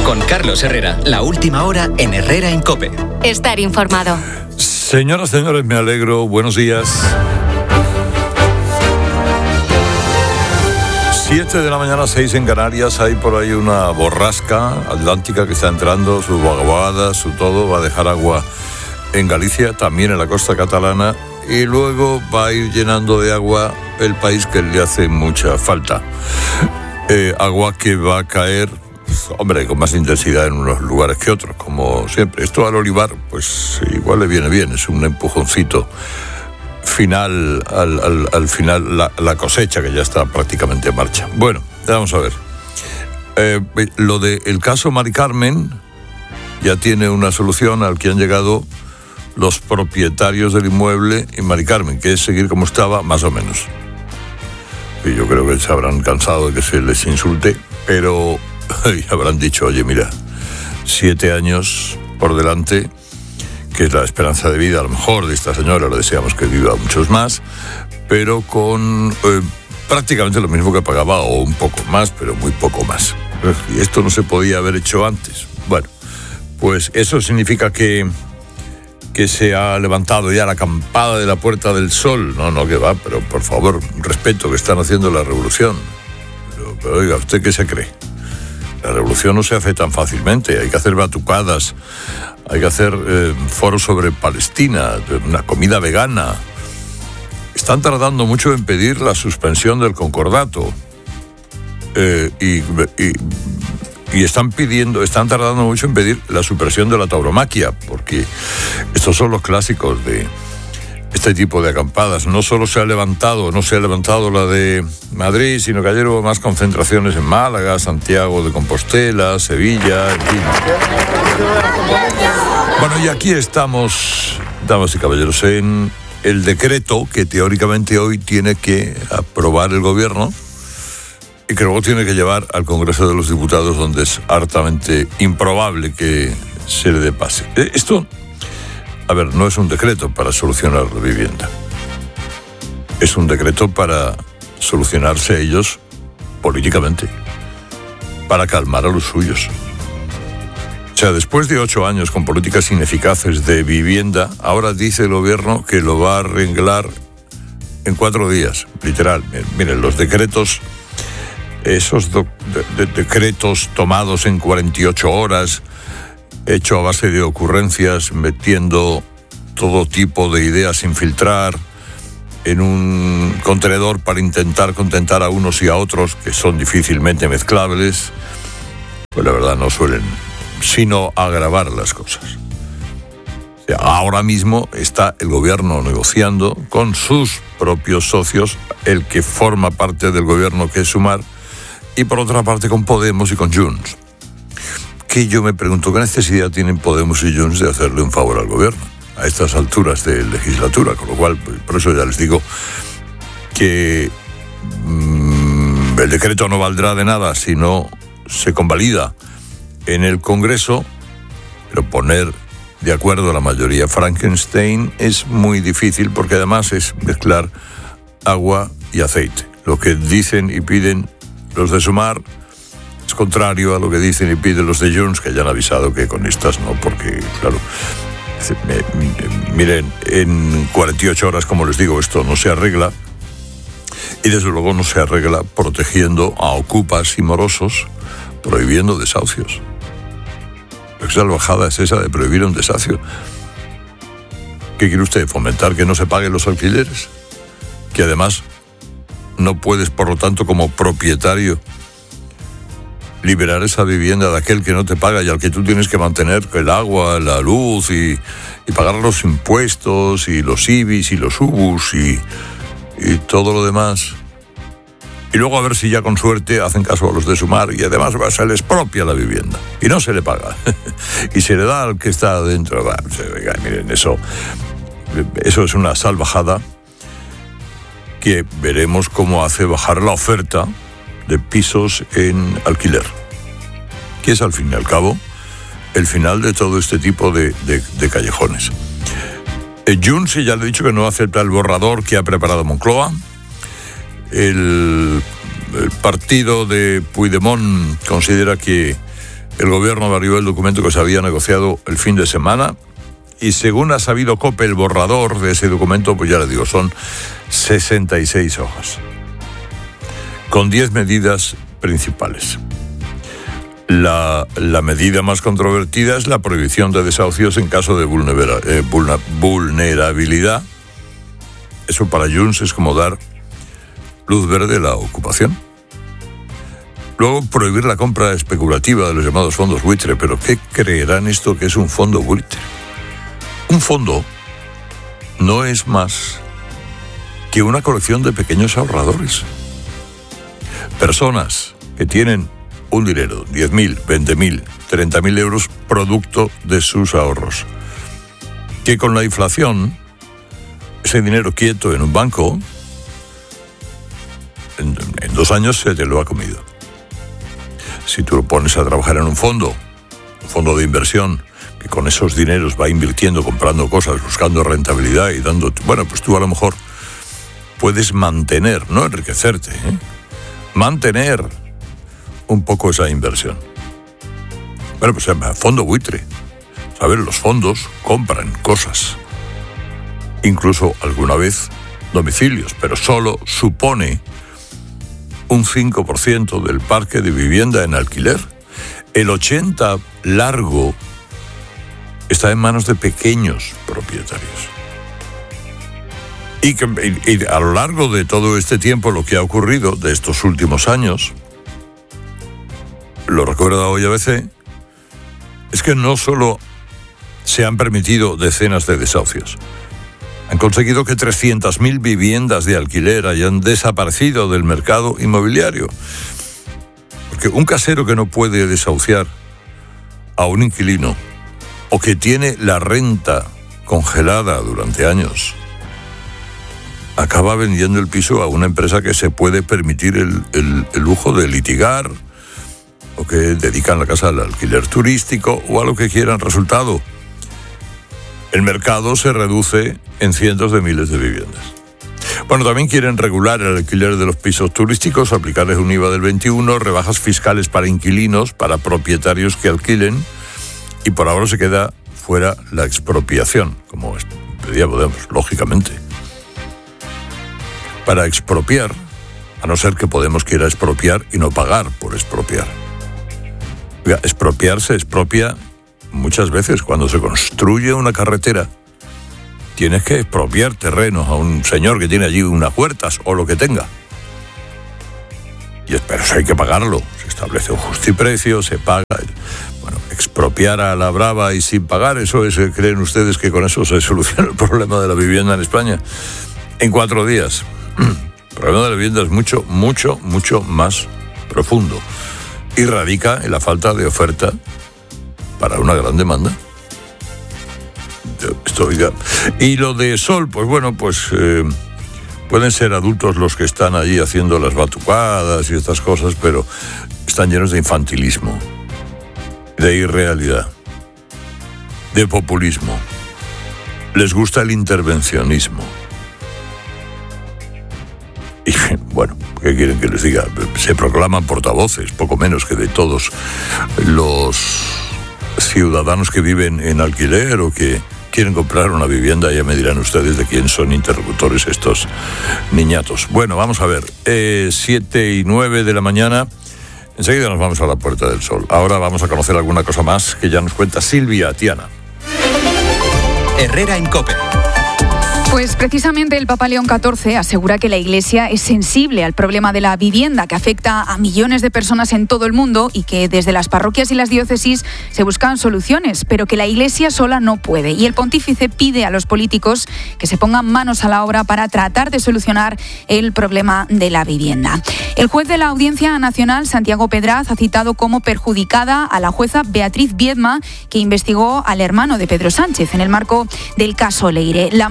Con Carlos Herrera, la última hora en Herrera en COPE. Estar informado. Señoras, señores, me alegro. Buenos días. 7 de la mañana, 6 en Canarias. Hay por ahí una borrasca atlántica que está entrando, su vaguada, su todo. Va a dejar agua en Galicia, también en la costa catalana. Y luego va a ir llenando de agua el país que le hace mucha falta. Agua que va a caer, hombre, con más intensidad en unos lugares que otros, como siempre. Esto al olivar, pues igual le viene bien, es un empujoncito final, al final, la cosecha que ya está prácticamente en marcha. Bueno, vamos a ver. Lo del caso Mari Carmen ya tiene una solución al que han llegado los propietarios del inmueble en Mari Carmen, que es seguir como estaba, más o menos. Y yo creo que se habrán cansado de que se les insulte, pero habrán dicho, oye, mira, 7 años por delante, que es la esperanza de vida a lo mejor de esta señora, le deseamos que viva muchos más, pero con prácticamente lo mismo que pagaba, o un poco más, pero muy poco más. Y esto no se podía haber hecho antes. Bueno, pues eso significa que se ha levantado ya la campana de la Puerta del Sol. No, que va, pero por favor, respeto, que están haciendo la revolución. Pero oiga, ¿usted qué se cree? La revolución no se hace tan fácilmente, hay que hacer batucadas, hay que hacer foros sobre Palestina, una comida vegana. Están tardando mucho en pedir la suspensión del concordato. Y están tardando mucho en pedir la supresión de la tauromaquia, porque estos son los clásicos de este tipo de acampadas. No solo no se ha levantado la de Madrid, sino que ayer hubo más concentraciones en Málaga, Santiago de Compostela, Sevilla, en fin. Bueno, y aquí estamos, damas y caballeros, en el decreto que teóricamente hoy tiene que aprobar el gobierno y que luego tiene que llevar al Congreso de los Diputados, donde es hartamente improbable que se le dé pase. Esto, a ver, no es un decreto para solucionar la vivienda. Es un decreto para solucionarse ellos políticamente, para calmar a los suyos. O sea, después de 8 años con políticas ineficaces de vivienda, ahora dice el gobierno que lo va a arreglar en 4 días, literal. Miren, los decretos, esos decretos tomados en 48 horas, hecho a base de ocurrencias, metiendo todo tipo de ideas sin filtrar en un contenedor para intentar contentar a unos y a otros, que son difícilmente mezclables, pues la verdad no suelen sino agravar las cosas. O sea, ahora mismo está el gobierno negociando con sus propios socios, el que forma parte del gobierno, que es Sumar, y por otra parte con Podemos y con Junts. Que yo me pregunto, ¿qué necesidad tienen Podemos y Junts de hacerle un favor al gobierno a estas alturas de legislatura? Con lo cual, por eso ya les digo que el decreto no valdrá de nada si no se convalida en el Congreso, pero poner de acuerdo a la mayoría Frankenstein es muy difícil, porque además es mezclar agua y aceite. Lo que dicen y piden los de Sumar es contrario a lo que dicen y piden los de Junts, que ya han avisado que con estas no, porque, claro, miren, en 48 horas, como les digo, esto no se arregla, y desde luego no se arregla protegiendo a ocupas y morosos, prohibiendo desahucios. ¿Qué salvajada es esa de prohibir un desahucio? ¿Qué quiere usted? ¿Fomentar que no se paguen los alquileres? Que además no puedes, por lo tanto, como propietario, liberar esa vivienda de aquel que no te paga y al que tú tienes que mantener el agua, la luz y pagar los impuestos y los IBIs y los UBUs y todo lo demás. Y luego a ver si ya con suerte hacen caso a los de Sumar y además se les expropia la vivienda y no se le paga. Y se le da al que está adentro. Miren, eso es una salvajada que veremos cómo hace bajar la oferta de pisos en alquiler, que es al fin y al cabo el final de todo este tipo de callejones. Junts, ya le he dicho que no acepta el borrador que ha preparado Moncloa. El partido de Puigdemont considera que El gobierno varió el documento que se había negociado el fin de semana y según ha sabido COPE, el borrador de ese documento, pues ya le digo, son 66 hojas, con 10 medidas principales. La medida más controvertida es la prohibición de desahucios en caso de vulnerabilidad. Eso para Junts es como dar luz verde a la ocupación. Luego, prohibir la compra especulativa de los llamados fondos buitre. ¿Pero qué creerán esto que es un fondo buitre? Un fondo no es más que una colección de pequeños ahorradores. Personas que tienen un dinero, 10.000, 20.000, 30.000 euros, producto de sus ahorros. Que con la inflación, ese dinero quieto en un banco, en 2 años se te lo ha comido. Si tú lo pones a trabajar en un fondo de inversión, que con esos dineros va invirtiendo, comprando cosas, buscando rentabilidad y dando... Bueno, pues tú a lo mejor puedes mantener, no enriquecerte, mantener un poco esa inversión. Bueno, pues fondo buitre. ¿Sabes? Los fondos compran cosas. Incluso alguna vez domicilios, pero solo supone un 5% del parque de vivienda en alquiler. El 80% largo está en manos de pequeños propietarios. Y a lo largo de todo este tiempo, lo que ha ocurrido de estos últimos años, lo recuerda hoy ABC, es que no solo se han permitido decenas de desahucios, han conseguido que 300.000 viviendas de alquiler hayan desaparecido del mercado inmobiliario. Porque un casero que no puede desahuciar a un inquilino o que tiene la renta congelada durante años, acaba vendiendo el piso a una empresa que se puede permitir el lujo de litigar o que dedican la casa al alquiler turístico o a lo que quieran. Resultado, el mercado se reduce en cientos de miles de viviendas. Bueno, también quieren regular el alquiler de los pisos turísticos, aplicarles un IVA del 21%, rebajas fiscales para inquilinos, para propietarios que alquilen, y por ahora se queda fuera la expropiación, como pedía Podemos, lógicamente. Para expropiar, a no ser que Podemos quiera expropiar y no pagar por expropiar. Expropiar se expropia muchas veces cuando se construye una carretera. Tienes que expropiar terrenos a un señor que tiene allí unas huertas o lo que tenga. Pero eso hay que pagarlo. Se establece un justiprecio, se paga. Bueno, expropiar a la brava y sin pagar, ¿creen ustedes que con eso se soluciona el problema de la vivienda en España? En 4 días. El problema de la vivienda es mucho, mucho, mucho más profundo y radica en la falta de oferta para una gran demanda. Y lo de Sol, pues bueno, pueden ser adultos los que están allí haciendo las batucadas y estas cosas, pero están llenos de infantilismo, de irrealidad, de populismo. Les gusta el intervencionismo. Y bueno, ¿qué quieren que les diga? Se proclaman portavoces, poco menos que de todos los ciudadanos que viven en alquiler o que quieren comprar una vivienda. Ya me dirán ustedes de quién son interlocutores estos niñatos. Bueno, vamos a ver, 7:09 de la mañana. Enseguida nos vamos a la Puerta del Sol. Ahora vamos a conocer alguna cosa más que ya nos cuenta Silvia Tiana. Herrera en COPE. Pues precisamente el Papa León XIV asegura que la Iglesia es sensible al problema de la vivienda que afecta a millones de personas en todo el mundo y que desde las parroquias y las diócesis se buscan soluciones, pero que la Iglesia sola no puede. Y el pontífice pide a los políticos que se pongan manos a la obra para tratar de solucionar el problema de la vivienda. El juez de la Audiencia Nacional, Santiago Pedraz, ha citado como perjudicada a la jueza Beatriz Viedma, que investigó al hermano de Pedro Sánchez en el marco del caso Leire. La magistrada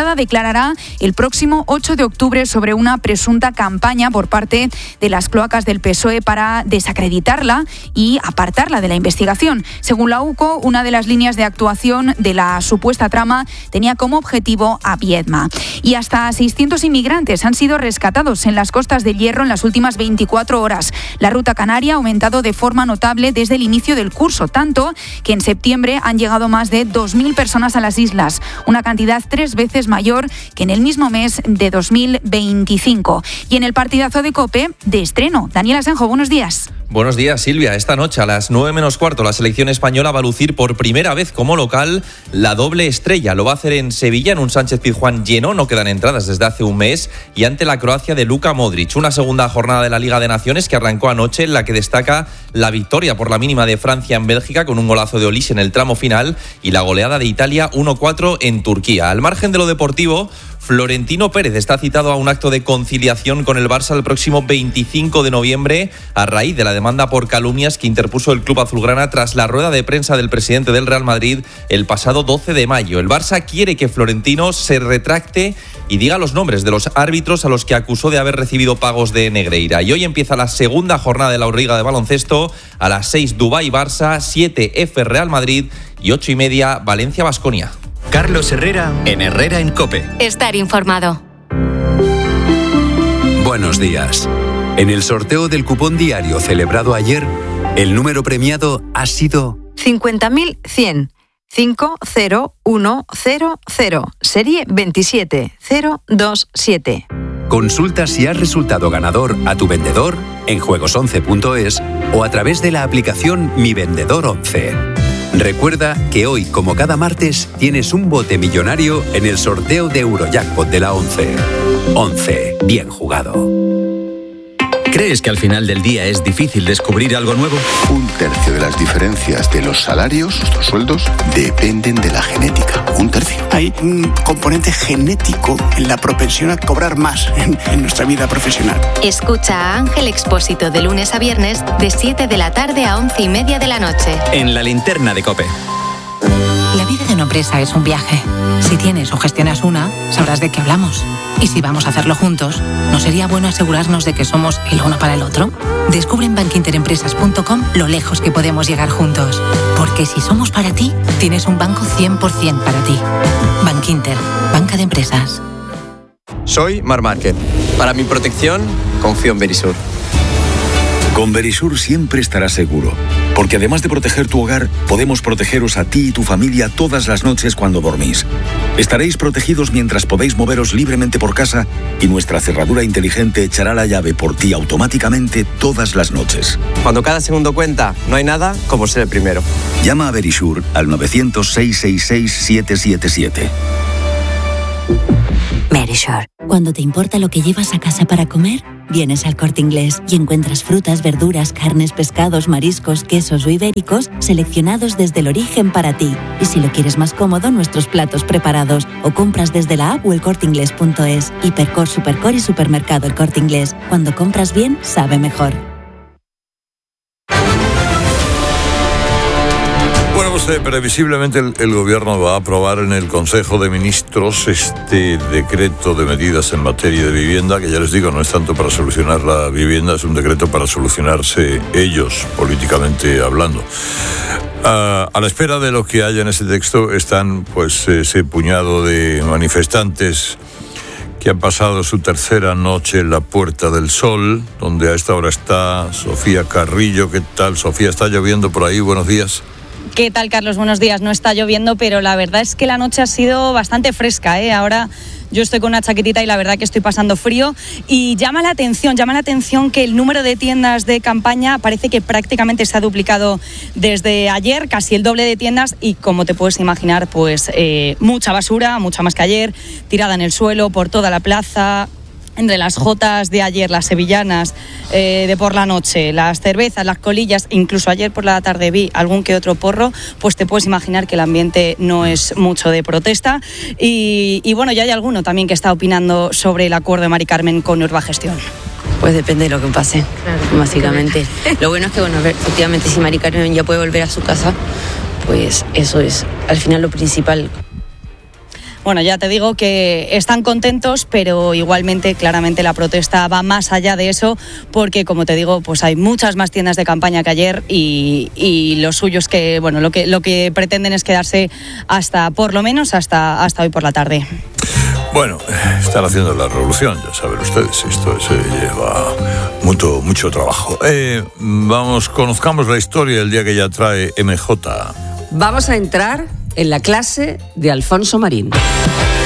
magistrada declarará el próximo 8 de octubre sobre una presunta campaña por parte de las cloacas del PSOE para desacreditarla y apartarla de la investigación. Según la UCO, una de las líneas de actuación de la supuesta trama tenía como objetivo a Viedma. Y hasta 600 inmigrantes han sido rescatados en las costas del Hierro en las últimas 24 horas. La ruta canaria ha aumentado de forma notable desde el inicio del curso, tanto que en septiembre han llegado más de 2.000 personas a las islas, una cantidad 3 veces mayor que en el mismo mes de 2025. Y en el partidazo de COPE, de estreno. Daniel Asenjo, buenos días. Buenos días, Silvia. Esta noche a las 9:15 la selección española va a lucir por primera vez como local la doble estrella. Lo va a hacer en Sevilla, en un Sánchez-Pizjuán lleno, no quedan entradas desde hace un mes, y ante la Croacia de Luka Modric. Una segunda jornada de la Liga de Naciones que arrancó anoche, en la que destaca la victoria por la mínima de Francia en Bélgica con un golazo de Olise en el tramo final y la goleada de Italia 1-4 en Turquía. Al margen de lo deportivo, Florentino Pérez está citado a un acto de conciliación con el Barça el próximo 25 de noviembre a raíz de la demanda por calumnias que interpuso el club azulgrana tras la rueda de prensa del presidente del Real Madrid el pasado 12 de mayo. El Barça quiere que Florentino se retracte y diga los nombres de los árbitros a los que acusó de haber recibido pagos de Negreira. Y hoy empieza la segunda jornada de la Euroliga de baloncesto. A las 6 Dubái-Barça, 7 F Real Madrid y 8:30 Valencia-Baskonia. Carlos Herrera en Herrera en COPE. Estar informado. Buenos días. En el sorteo del cupón diario celebrado ayer, el número premiado ha sido 50.100. 50100, serie 27027. Consulta si has resultado ganador a tu vendedor en juegos11.es o a través de la aplicación Mi Vendedor 11. Recuerda que hoy, como cada martes, tienes un bote millonario en el sorteo de Eurojackpot de la 11. 11. Bien jugado. ¿Crees que al final del día es difícil descubrir algo nuevo? 1/3 de las diferencias de los salarios, nuestros sueldos, dependen de la genética. 1/3. Hay un componente genético en la propensión a cobrar más en nuestra vida profesional. Escucha a Ángel Expósito de lunes a viernes de 7 de la tarde a 11:30 de la noche. En la linterna de COPE. La vida de una empresa es un viaje. Si tienes o gestionas una, sabrás de qué hablamos. Y si vamos a hacerlo juntos, ¿no sería bueno asegurarnos de que somos el uno para el otro? Descubre en bankinterempresas.com lo lejos que podemos llegar juntos. Porque si somos para ti, tienes un banco 100% para ti. Bankinter, banca de empresas. Soy Mar Márquez. Para mi protección, confío en Verisur. Con Verisur siempre estarás seguro, porque además de proteger tu hogar, podemos protegeros a ti y tu familia todas las noches cuando dormís. Estaréis protegidos mientras podéis moveros libremente por casa y nuestra cerradura inteligente echará la llave por ti automáticamente todas las noches. Cuando cada segundo cuenta, no hay nada como ser el primero. Llama a Verisur al 900-666-777. Verisur. Cuando te importa lo que llevas a casa para comer, vienes al Corte Inglés y encuentras frutas, verduras, carnes, pescados, mariscos, quesos o ibéricos seleccionados desde el origen para ti. Y si lo quieres más cómodo, nuestros platos preparados o compras desde la app o elcorteinglés.es. Hipercor, Supercor y Supermercado El Corte Inglés. Cuando compras bien, sabe mejor. Bueno, pues previsiblemente el Gobierno va a aprobar en el Consejo de Ministros este decreto de medidas en materia de vivienda, que ya les digo, no es tanto para solucionar la vivienda, es un decreto para solucionarse ellos, políticamente hablando. A la espera de lo que haya en ese texto están pues ese puñado de manifestantes que han pasado su tercera noche en la Puerta del Sol, donde a esta hora está Sofía Carrillo. ¿Qué tal, Sofía? ¿Está lloviendo por ahí? Buenos días. ¿Qué tal, Carlos? Buenos días. No está lloviendo, pero la verdad es que la noche ha sido bastante fresca, Ahora yo estoy con una chaquetita y la verdad que estoy pasando frío y llama la atención que el número de tiendas de campaña parece que prácticamente se ha duplicado desde ayer, casi el doble de tiendas y, como te puedes imaginar, pues mucha basura, mucha más que ayer, tirada en el suelo por toda la plaza. Entre las jotas de ayer, las sevillanas de por la noche, las cervezas, las colillas, incluso ayer por la tarde vi algún que otro porro, pues te puedes imaginar que el ambiente no es mucho de protesta. Y bueno, ya hay alguno también que está opinando sobre el acuerdo de Mari Carmen con Urbagestión. Pues depende de lo que pase, claro, básicamente. Lo bueno es que, bueno, efectivamente, si Mari Carmen ya puede volver a su casa, pues eso es al final lo principal. Bueno, ya te digo que están contentos, pero igualmente, claramente, la protesta va más allá de eso, porque, como te digo, pues hay muchas más tiendas de campaña que ayer y lo suyo es que, bueno, lo que pretenden es quedarse por lo menos hasta hoy por la tarde. Bueno, están haciendo la revolución, ya saben ustedes, esto se lleva mucho trabajo. Conozcamos la historia del día que ya trae MJ. Vamos a entrar en la clase de Alfonso Marín.